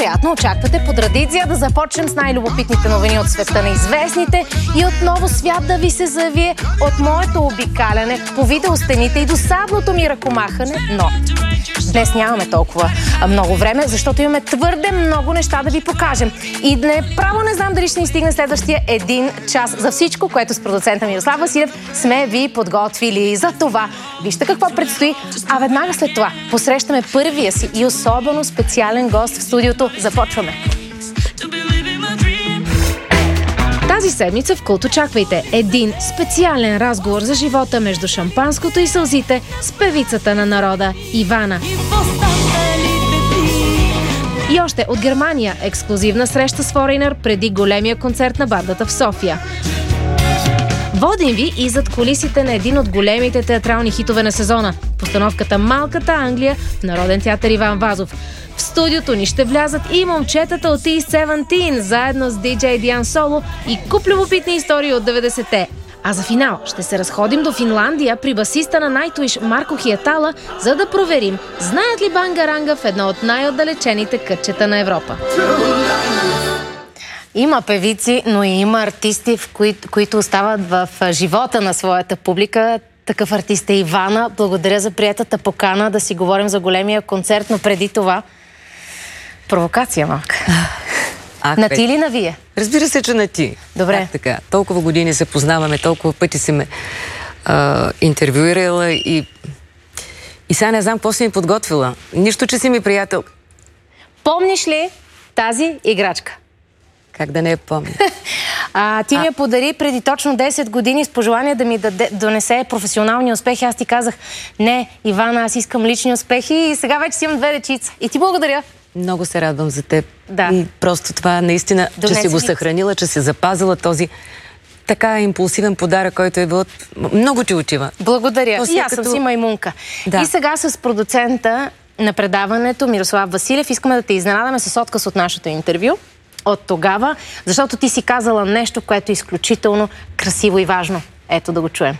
Приятно очаквате под Радиция да започнем с най-любопитните новини от света на известните и отново свят да ви се завие от моето обикаляне по видеостените и досадното ми ръкомахане, но днес нямаме толкова много време, защото имаме твърде много неща да ви покажем. И право не знам дали ще ни стигне следващия 1 час за всичко, което с продуцента Мирослав Василев сме ви подготвили. За това вижте какво предстои, а веднага след това посрещаме първия си и особено специален гост в студиото. Започваме! Тази седмица в Култ очаквайте един специален разговор за живота между шампанското и сълзите с певицата на народа Ивана. И още от Германия ексклузивна среща с форейнър преди големия концерт на бандата в София. Водим ви и зад кулисите на един от големите театрални хитове на сезона – постановката Малката Англия в Народен театър Иван Вазов. В студиото ни ще влязат и момчетата от E17, заедно с DJ Диан Соло и куп любопитни истории от 90-те. А за финал ще се разходим до Финландия при басиста на Nightwish Марко Хиетала, за да проверим, знаят ли Бангаранга в едно от най-отдалечените кътчета на Европа. Има певици, но и има артисти, които остават в живота на своята публика. Такъв артист е Ивана. Благодаря за приятата покана да си говорим за големия концерт, но преди това провокация малка. На ти или на вие? Разбира се, че на ти. Добре. Така, толкова години се познаваме, толкова пъти си ме интервюирала и сега не знам какво си ми подготвила. Нищо, че си ми приятел. Помниш ли тази играчка? Как да не я помня? Ти ми я подари преди точно 10 години с пожелание да ми донесе професионални успехи. Аз ти казах, не, Ивана, аз искам лични успехи и сега вече си имам 2 дечица. И ти благодаря. Много се радвам за теб. Да. И просто това наистина, че си го съхранила, че си запазила този така импулсивен подарък, който е бил... Много ти отива. Благодаря. И аз съм си маймунка. Да. И сега с продуцента на предаването Мирослав Василев искаме да те изненадаме с отказ от нашето интервю от тогава, защото ти си казала нещо, което е изключително красиво и важно. Ето да го чуем.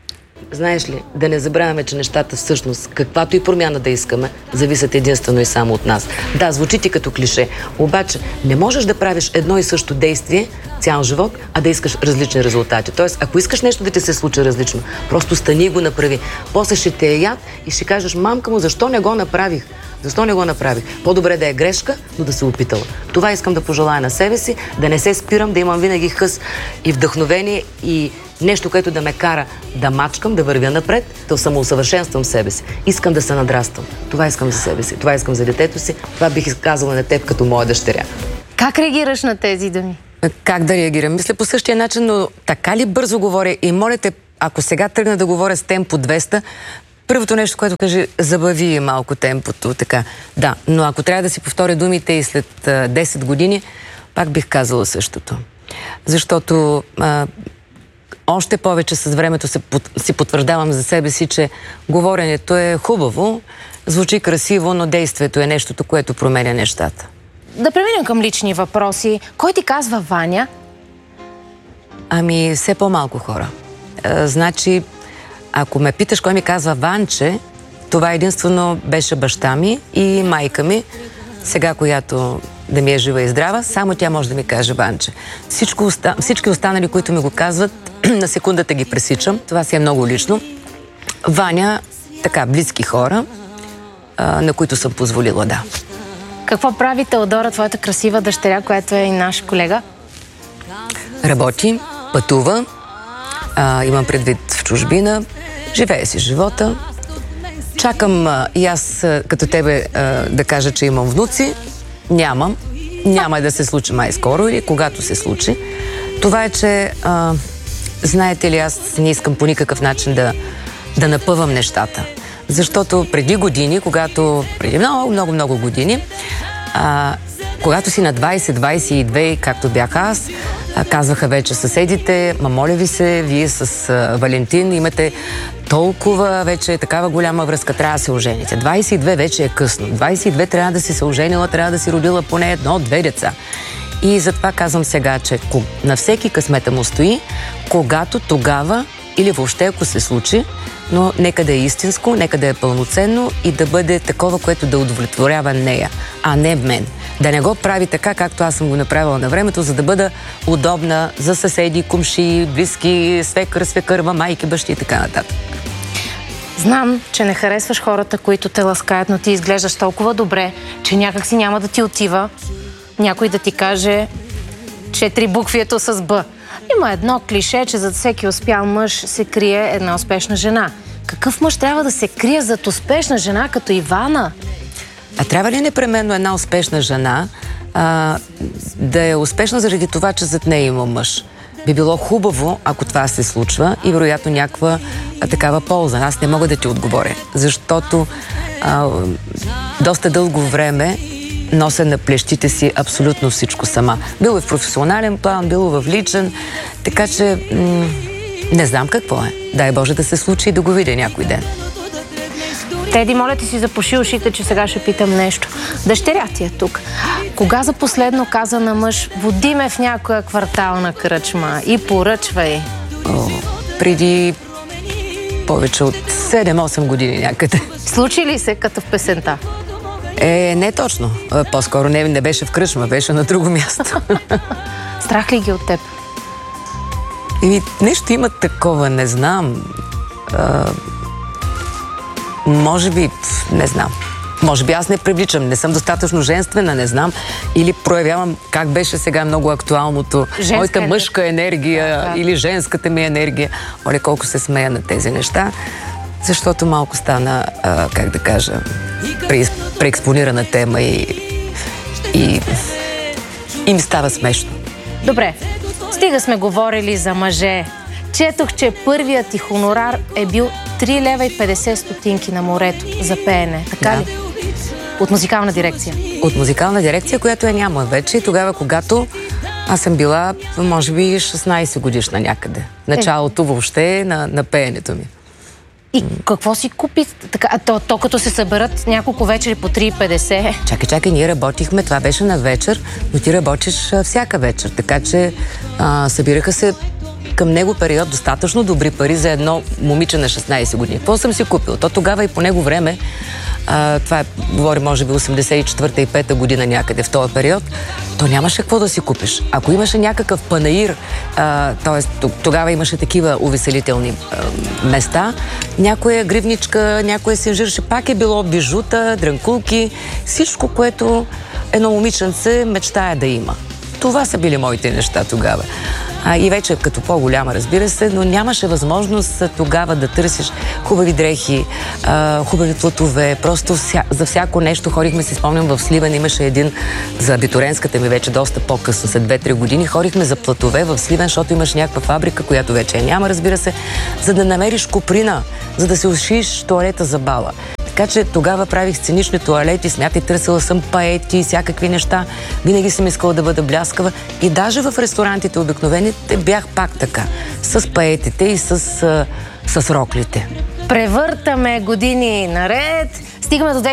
Знаеш ли, да не забравяме, че нещата всъщност, каквато и промяна да искаме, зависят единствено и само от нас. Да, звучи ти като клише, обаче не можеш да правиш едно и също действие цял живот, а да искаш различни резултати. Тоест, ако искаш нещо да ти се случи различно, просто стани и го направи. После ще те е яд и ще кажеш, мамка му, защо не го направих? Защо не го направих? По-добре да е грешка, но да се опитала. Това искам да пожелая на себе си, да не се спирам, да имам винаги хъс и вдъхновение и нещо, което да ме кара да мачкам, да вървя напред, да самоусъвършенствам себе си. Искам да се надраствам. Това искам за себе си, това искам за детето си, това бих казала на теб като моя дъщеря. Как реагираш на тези думи? Как да реагирам? Мисля по същия начин, но така ли бързо говоря и моля те, ако сега тръгна да говоря с темпо 200, първото нещо, което каже, забави малко темпото, така. Да, но ако трябва да си повторя думите и след 10 години, пак бих казала същото. Защото още повече с времето си потвърждавам за себе си, че говоренето е хубаво, звучи красиво, но действието е нещото, което променя нещата. Да преминем към лични въпроси. Кой ти казва Ваня? Ами, все по-малко хора. Значи, ако ме питаш кой ми казва Ванче, това единствено беше баща ми и майка ми, сега която да ми е жива и здрава, само тя може да ми каже Ванче. Всички останали, които ми го казват, на секундата ги пресичам. Това си е много лично. Ваня, така, близки хора, на които съм позволила, да. Какво прави Теодора, твоята красива дъщеря, която е и наш колега? Работи, пътува, имам предвид в чужбина, живее си живота. Чакам и аз, като тебе, да кажа, че имам внуци. Нямам. Няма да се случи май скоро или когато се случи. Това е, че знаете ли, аз не искам по никакъв начин да напъвам нещата. Защото преди години, преди много години, когато си на 20-22, както бях аз, казваха вече съседите, моля ви се, вие с Валентин имате толкова вече такава голяма връзка, трябва да се ожените. 22 вече е късно. 22 трябва да си се оженила, трябва да си родила поне 1-2 деца. И затова казвам сега, че на всеки късмета му стои, когато тогава или въобще ако се случи, но нека да е истинско, нека да е пълноценно и да бъде такова, което да удовлетворява нея, а не мен. Да не го прави така, както аз съм го направила на времето, за да бъда удобна за съседи, кумши, близки, свекърва, майки, бащи и така нататък. Знам, че не харесваш хората, които те ласкаят, но ти изглеждаш толкова добре, че някак си няма да ти отива някой да ти каже 4 буквието с Б. Има едно клише, че зад всеки успял мъж се крие една успешна жена. Какъв мъж трябва да се крие зад успешна жена като Ивана? А трябва ли непременно една успешна жена да е успешна заради това, че зад нея има мъж? Би било хубаво, ако това се случва и вероятно някаква такава полза. Аз не мога да ти отговоря, защото доста дълго време нося на плещите си абсолютно всичко сама. Било и в професионален план, било в личен, така че не знам какво е. Дай Боже да се случи и да го видя някой ден. Теди, моля ти си запуши ушите, че сега ще питам нещо. Дъщеря ти е тук. Кога за последно каза на мъж, води ме в някоя квартална кръчма и поръчвай? Преди повече от 7-8 години някъде. Случи ли се като в песента? Не точно. По-скоро не беше в кръчма, беше на друго място. Страх ли ги от теб? Нещо има такова, не знам. Може би, не знам. Може би аз не привличам, не съм достатъчно женствена, не знам. Или проявявам, как беше сега много актуалното, моята мъжка енергия или женската ми енергия. Оле, колко се смея на тези неща, защото малко стана, как да кажа, преекспонирана тема и ми става смешно. Добре, стига сме говорили за мъже. Четох, че първият ти хонорар е бил 3 лева и 50 стотинки на морето за пеене. Така ли? От музикална дирекция? От музикална дирекция, която я няма вече. И тогава, когато аз съм била, може би, 16 годишна някъде. Началото въобще на пеенето ми. И какво си купи? То като се съберат няколко вечери по 3,50. Чакай, ние работихме, това беше на вечер, но ти работиш всяка вечер. Така че събираха се към него период достатъчно добри пари за едно момиче на 16 години. Какво съм си купил? То тогава и по него време, това говори може би 84-та и 5-та година някъде в този период, то нямаше какво да си купиш. Ако имаше някакъв панаир, т.е. тогава имаше такива увеселителни места, някоя гривничка, някоя синжирше, пак е било бижута, дрънкулки, всичко, което едно момиченце мечтае да има. Това са били моите неща тогава. И вече като по-голяма, разбира се, но нямаше възможност тогава да търсиш хубави дрехи, хубави платове. Просто за всяко нещо ходихме, си спомням, в Сливен имаше един, за абитуренската ми вече доста по-късно, след 2-3 години, ходихме за платове в Сливен, защото имаш някаква фабрика, която вече няма, разбира се, за да намериш коприна, за да се ушиш тоалета за бала. Така че тогава правих сценични тоалети, смятай, търсила съм паети, всякакви неща. Винаги съм искала да бъда бляскава. И даже в ресторантите обикновените бях пак така. С паетите и с роклите. Превъртаме години наред. Стигаме до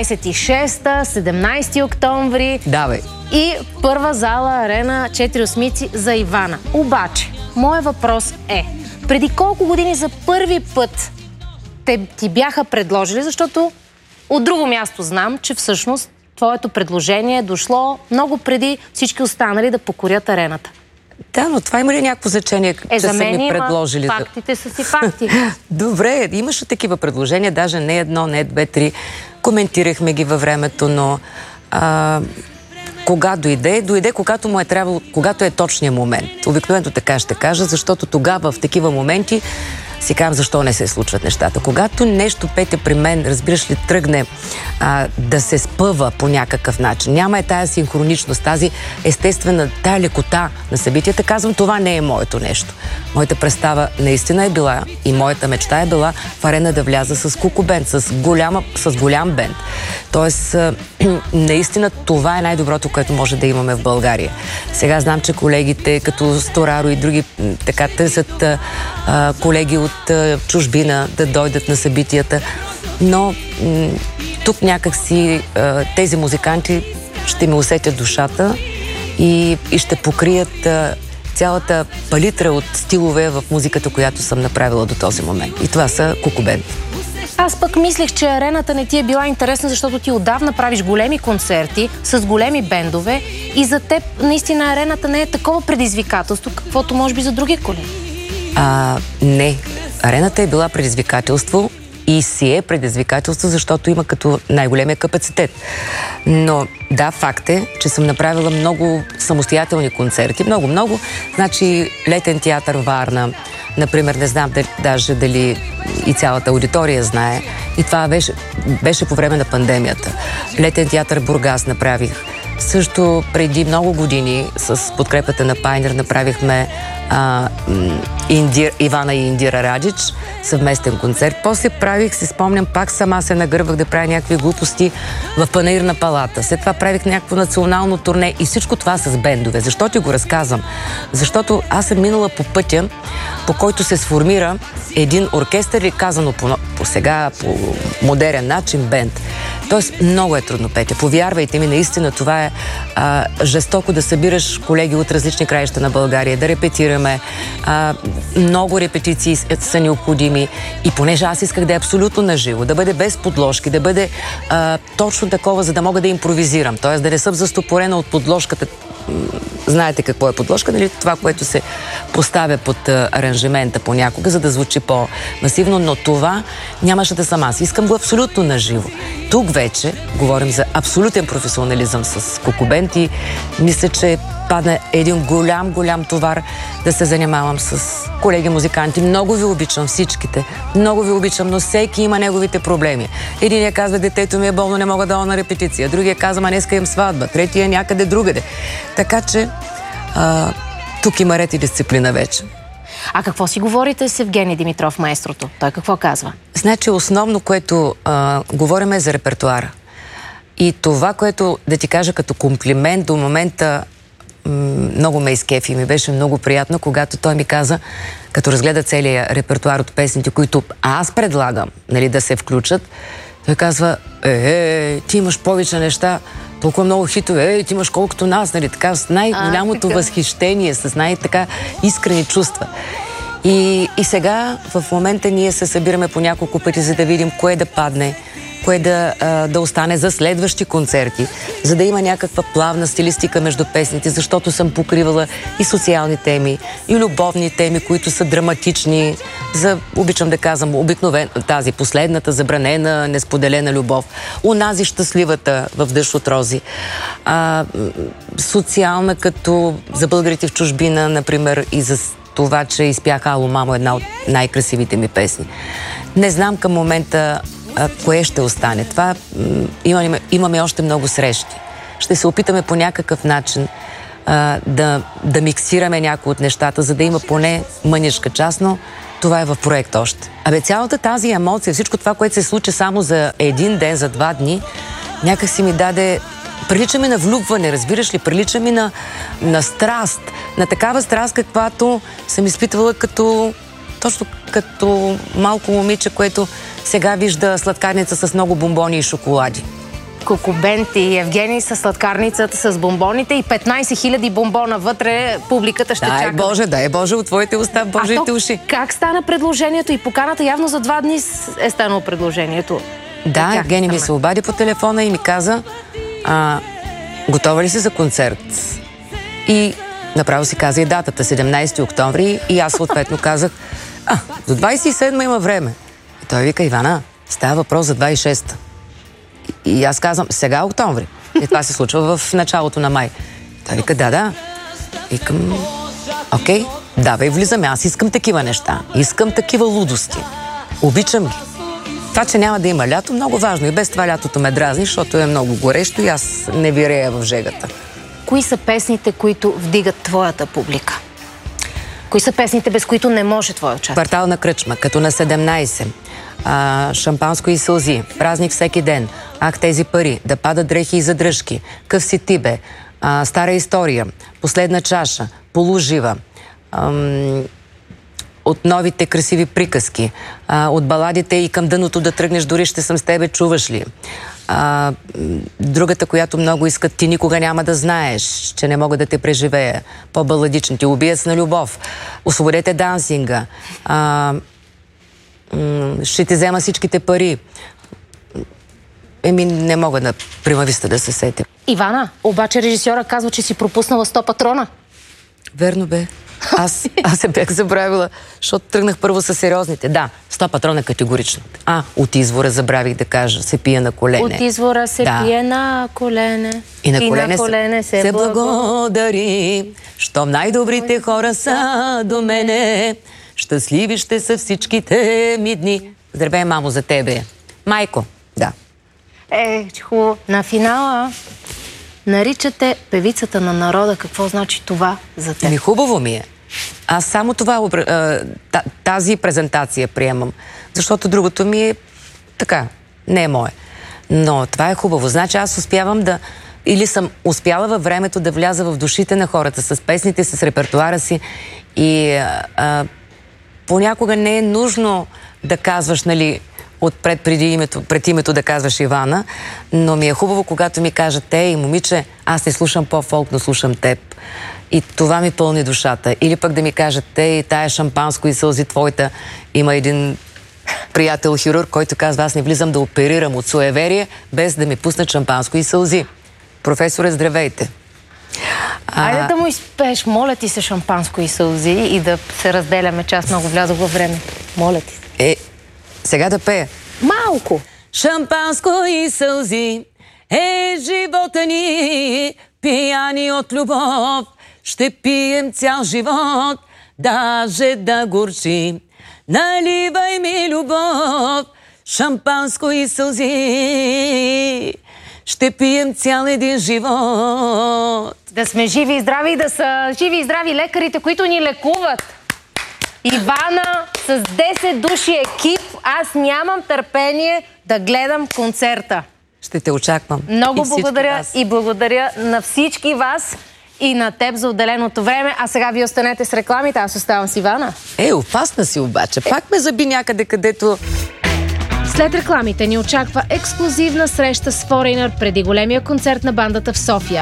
2026, 17 октомври. Давай. И първа зала, арена, 4 осмици за Ивана. Обаче, моят въпрос е, преди колко години за първи път те ти бяха предложили, защото от друго място знам, че всъщност твоето предложение е дошло много преди всички останали да покорят арената. Да, но това има ли някакво значение, че са ми предложили? Фактите са си факти. Добре, имаше такива предложения, даже не едно, не 2-3. Коментирахме ги във времето, но кога дойде, когато му е трябвало, когато е точният момент. Обикновено така ще кажа, защото тогава в такива моменти си казвам, защо не се случват нещата. Когато нещо, Петя, при мен, разбираш ли, тръгне да се спъва по някакъв начин, няма тая синхроничност, тази естествена, тая лекота на събитията, казвам, това не е моето нещо. Моята представа наистина е била и моята мечта е била в арена да вляза с кукубенд, с голям бенд. Тоест, наистина това е най-доброто, което може да имаме в България. Сега знам, че колегите, като Стораро и други, така търсят колеги от чужбина да дойдат на събитията, но тук някакси тези музиканти ще ми усетят душата и ще покрият цялата палитра от стилове в музиката, която съм направила до този момент. И това са Кукубент. Аз пък мислех, че арената не ти е била интересна, защото ти отдавна правиш големи концерти с големи бендове и за теб наистина арената не е такова предизвикателство, каквото може би за други колеги. Не. Арената е била предизвикателство и си е предизвикателство, защото има като най-големия капацитет. Но да, факт е, че съм направила много самостоятелни концерти. Много. Значи Летен театър Варна, например, не знам даже дали и цялата аудитория знае. И това беше по време на пандемията. Летен театър Бургас направих. Също преди много години с подкрепата на Пайнер направихме Ивана и Индира Раджич, съвместен концерт. После правих, си спомням, пак сама се нагърбах да правя някакви глупости в Панаирна палата. След това правих някакво национално турне и всичко това с бендове. Защо ти го разказвам? Защото аз съм минала по пътя, по който се сформира един оркестър и казано по сега, по модерен начин, бенд. Тоест, много е трудно, Петя. Повярвайте ми, наистина това е жестоко да събираш колеги от различни краища на България, да репетираме. Много репетиции са необходими и понеже аз исках да е абсолютно наживо, да бъде без подложки, да бъде точно такова, за да мога да импровизирам. Тоест да не съм застопорена от подложката. Знаете какво е подложка, нали? Това, което се поставя под аранжимента понякога, за да звучи по-масивно, но това нямаше да съм аз. Искам го абсолютно наживо. Тук вече говорим за абсолютен професионализъм с Кукубент и мисля, че падна един голям товар да се занимавам с колеги музиканти. Много ви обичам всичките. Много ви обичам, но всеки има неговите проблеми. Единия казва, детето ми е болно, не мога да на репетиция. Другия казва, днеска имам сватба. Третия някъде другаде. Така че тук има ред и дисциплина вече. А какво си говорите с Евгений Димитров, маестрото? Той какво казва? Значи основно, което говорим е за репертуара. И това, което да ти кажа като комплимент до момента много ме изкефи и ми беше много приятно, когато той ми каза, като разгледа целия репертуар от песните, които аз предлагам, нали, да се включат, той казва, ти имаш повече неща, толкова много хитове, ти имаш колкото нас, нали, така, с най-голямото възхищение, с най-така искрени чувства. И сега, в момента, ние се събираме по няколко пъти, за да видим кое да падне, кое да остане за следващи концерти, за да има някаква плавна стилистика между песните, защото съм покривала и социални теми, и любовни теми, които са драматични, обичам да казвам, обикновено тази последната, забранена, несподелена любов, онази щастливата в Дъжд от рози, социална, като за българите в чужбина, например, и за това, че изпях Ало, мамо, една от най-красивите ми песни. Не знам към момента кое ще остане. Това имаме още много срещи. Ще се опитаме по някакъв начин да миксираме някои от нещата, за да има поне мъничка част, но това е в проект още. Цялата тази емоция, всичко това, което се случи само за един ден, за 2 дни, някак си ми даде... Прилича ми на влюбване, разбираш ли? Прилича ми на страст. На такава страст, каквато съм изпитвала точно като малко момиче, което сега вижда сладкарница с много бомбони и шоколади. Кукубент и Евгений с сладкарницата с бомбоните и 15 000 бомбона вътре, публиката ще чака. Дай Боже, от твоите уста, Божиите уши. Как стана предложението и поканата? Явно за 2 дни е станало предложението. Да, Евгений ми се обади по телефона и ми каза, готова ли си за концерт? И направо си каза и датата, 17 октомври, и аз съответно казах, до 27 има време. И той вика, Ивана, става въпрос за 26-та. И аз казвам, сега октомври. И това се случва в началото на май. Той вика, да. Викам, окей, давай, влизаме. Аз искам такива неща. Искам такива лудости. Обичам ги. Това, че няма да има лято, много важно. И без това лятото ме дразни, защото е много горещо и аз не вирея в жегата. Кои са песните, които вдигат твоята публика? Кои са песните, без които не може твоя участие? Квартална кръчма, като на 17. Шампанско и сълзи, празник всеки ден, ах тези пари, да падат дрехи и задръжки, къв си ти бе, стара история, последна чаша, полужива, от новите красиви приказки, от баладите и към дъното да тръгнеш, дори ще съм с тебе, чуваш ли? Другата, която много искат, ти никога няма да знаеш, че не мога да те преживея. По-баладични, ти убиец на любов. Освободете дансинга. Ще ти взема всичките пари. Не мога на примависта да се сетя. Ивана, обаче режисьора казва, че си пропуснала 100 патрона. Верно бе. Аз се бях забравила, защото тръгнах първо с сериозните. Да, 100 патрона категорично. От извора забравих да кажа, се пие на колене. От извора се пие на колене. И на колене се благодари, щом най-добрите хора са до мене. Щастливи ще са всичките ми дни. Здравей, мамо, за тебе. Майко, да. Хубаво. На финала наричате певицата на народа. Какво значи това за теб? Хубаво ми е. Аз само това, тази презентация приемам. Защото другото ми е така, не е мое. Но това е хубаво. Значи аз успявам да... Или съм успяла във времето да вляза в душите на хората с песните, с репертуара си. И понякога не е нужно да казваш, нали, отпред пред името да казваш Ивана, но ми е хубаво, когато ми кажат: ей, момиче, аз не слушам по-фолк, но слушам теб. И това ми пълни душата. Или пък да ми кажат: ей, тая шампанско и сълзи твоята. Има един приятел хирург, който казва: аз не влизам да оперирам от суеверие, без да ми пуснат шампанско и сълзи. Професоре, здравейте. Айде да му изпееш, моля ти се, шампанско и сълзи и да се разделяме, че аз много влязох във време. Моля ти се. Сега да пея. Малко. Шампанско и сълзи живота ни, пияни от любов, ще пием цял живот, даже да горчи. Наливай ми любов, шампанско и сълзи, ще пием цял един живот. Да сме живи и здрави, да са живи и здрави лекарите, които ни лекуват. Ивана с 10 души екип, аз нямам търпение да гледам концерта. Ще те очаквам. Много благодаря и благодаря на всички вас и на теб за отделеното време. А сега ви останете с рекламите, аз оставам с Ивана. Опасна си обаче. Пак ме заби някъде, където... След рекламите ни очаква ексклузивна среща с Foreigner преди големия концерт на бандата в София.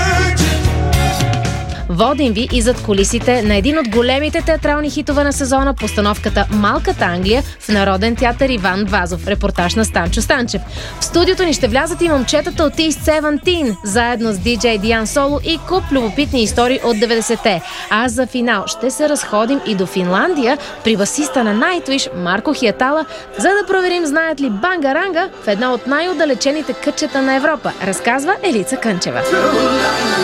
Водим ви и зад кулисите на един от големите театрални хитове на сезона, постановката Малката Англия в Народен театър Иван Вазов. Репортаж на Станчо Станчев. В студиото ни ще влязат и момчетата от East 17, заедно с диджей Диан Соло и куп любопитни истории от 90-те. А за финал ще се разходим и до Финландия при басиста на Nightwish Марко Хиатала, за да проверим знаят ли бангаранга в едно от най-отдалечените кътчета на Европа, разказва Елица Кънчева.